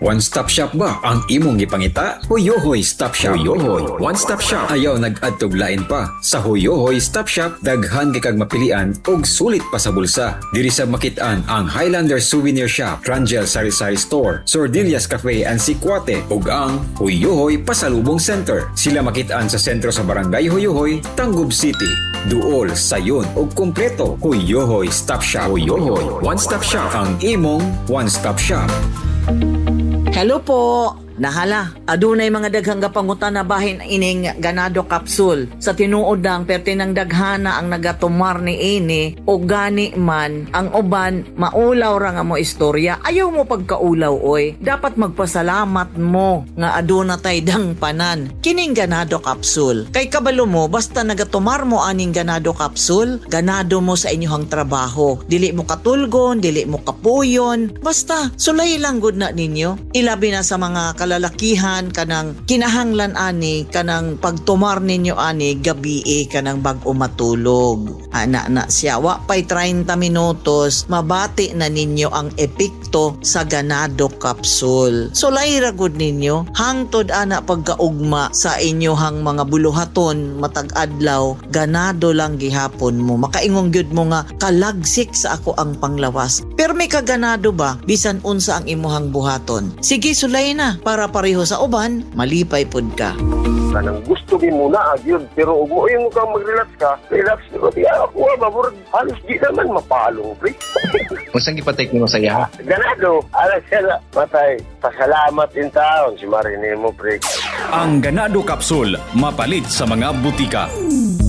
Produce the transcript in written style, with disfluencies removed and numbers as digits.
One-stop shop ba ang imong gipangita? Huyohoy Stop Shop. Huyohoy One-Stop Shop. Ayaw nag-adtog lain pa. Sa Huyohoy Stop Shop, daghan kag mapilian og sulit pa sa bulsa. Diri sa makit-an ang Highlander Souvenir Shop, Trangel Sari-Sari Store, Sordillas Cafe and Sikwate, ug ang Huyohoy Pasalubong Center. Sila makit-an sa sentro sa Barangay Huyohoy, Tangub City. Duol, sayon ug kompleto. Huyohoy Stop Shop. Huyohoy One-Stop Shop, ang imong one-stop shop. Hello po. Nahala, adunay mga daghang gapangutan na bahin ining ganado capsule. Sa tinuod lang, pertinang daghana ang nagatumar ni ini o gani man ang uban maulaw ra nga mo istorya. Ayaw mo pagkaulaw oy. Dapat magpasalamat mo nga aduna tay dang panan. Kining ganado capsule. Kay kabalo mo, basta nagatumar mo aning ganado capsule, ganado mo sa inyong trabaho. Dili mo katulgon, dili mo kapuyon. Basta, sulay lang gud na ninyo. Ilabi na sa mga kalalakihan kanang kinahanglan ani kanang pagtumar ninyo ani gabi kanang bag-o matulog. Ana na siya wa pay 30 minutos mabati na ninyo ang epekto sa ganado capsule. So layra gud ninyo hangtod ana pagkaugma sa inyohang mga buluhaton matag adlaw ganado lang gihapon mo. Makaingong gyud mo nga kalagsik sa ako ang panglawas. Pero may kaganado ba bisan unsa ang imuhang buhaton? Sige sulay na para pareho sa uban, malipay pud ka. Kanang gusto din muna agyod pero ug mo yung kang mag-relax ka, relax ko di ako mabur halos di naman mapalong pre. Unsang gipatek nimo sa iya? Ganado, ala sila patay. Pasalamat din taon si Marinemo pre. Ang ganado capsule mapalit sa mga butika.